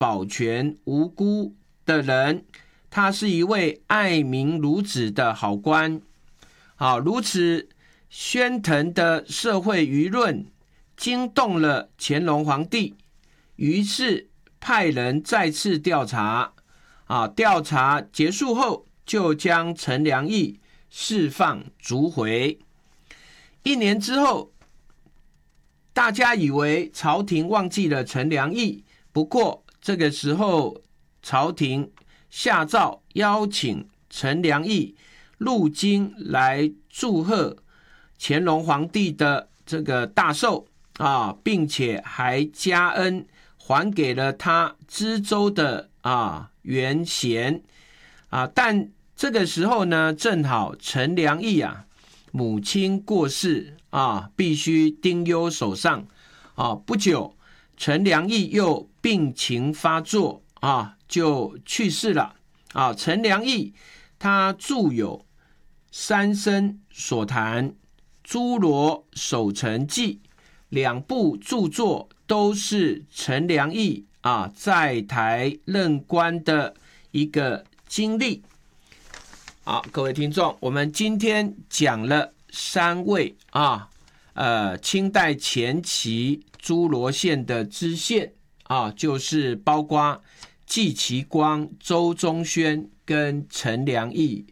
保全无辜的人，他是一位爱民如子的好官。好，如此喧腾的社会舆论惊动了乾隆皇帝，于是派人再次调查。调查结束后，就将陈良义释放逐回。1年之后，大家以为朝廷忘记了陈良义，不过这个时候朝廷下诏邀请陈良义入京来祝贺乾隆皇帝的这个大寿并且还加恩还给了他知州的原衔但这个时候呢，正好陈良义母亲过世必须丁忧手上不久陈良义又病情发作就去世了陈良义他著有《三生所谈》《诸罗守城记》2部著作，都是陈良义在台任官的一个经历。好，各位听众，我们今天讲了3位清代前期诸罗县的知县就是包括季其光、周宗宣跟陈良义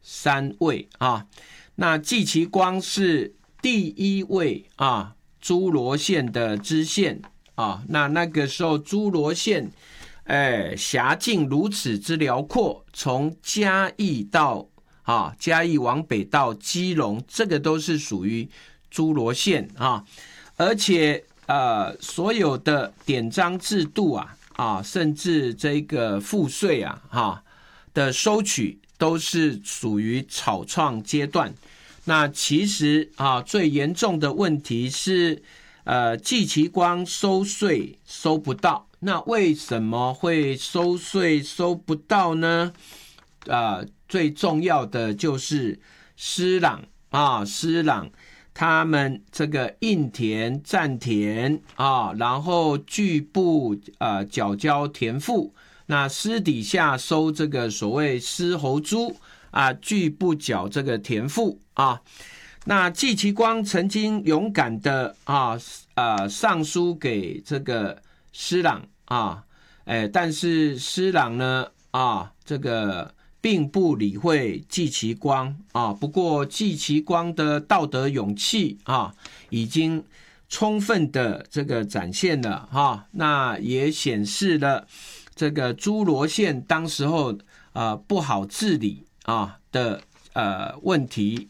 3位那季其光是第1位诸罗县的知县那个时候诸罗县辖境如此之辽阔，从嘉义到嘉义往北到基隆，这个都是属于诸罗县而且所有的典章制度甚至这个赋税的收取都是属于草创阶段。那其实最严重的问题是季其光收税收不到。那为什么会收税收不到呢？最重要的就是施琅他们这个印田占田然后拒不缴交田赋，那私底下收这个所谓私侯租拒不缴这个田赋那季其光曾经勇敢的上书给这个施琅但是施琅呢这个并不理会季其光不过季其光的道德勇气已经充分的这个展现了那也显示了这个诸罗县当时候不好治理的问题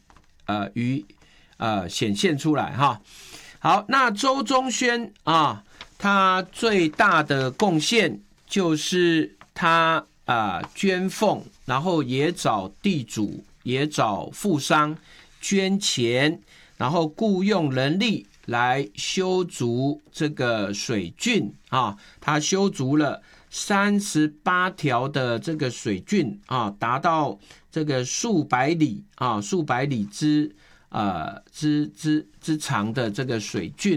显现出来好，那周宗宣他最大的贡献就是他捐奉，然后也找地主也找富商捐钱，然后雇用人力来修筑这个水圳他修筑了38条的这个水圳达到这个数百里之长的这个水圳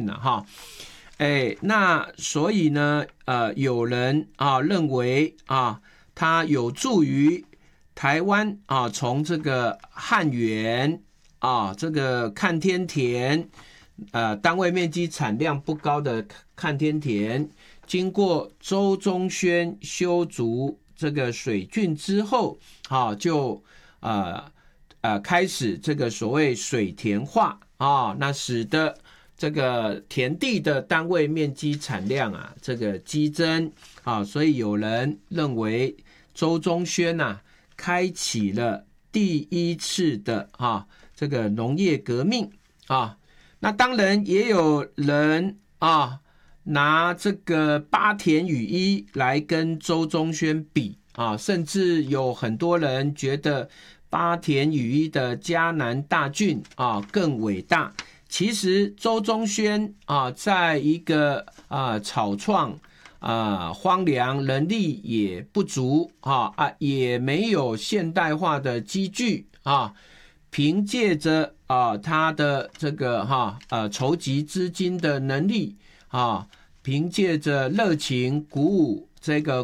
那所以呢有人认为它有助于台湾从这个汉源这个看天田单位面积产量不高的看天田，经过周宗宣修筑这个水圳之后就开始这个所谓水田化那使得这个田地的单位面积产量这个激增所以有人认为周宗宣开启了第1次的这个农业革命那当然也有人拿这个八田与一来跟周宗宣比甚至有很多人觉得八田与一的嘉南大郡更伟大。其实周宗宣在一个草创荒凉，人力也不足也没有现代化的机具凭借着他的这个筹集资金的能力凭借着热情鼓舞这个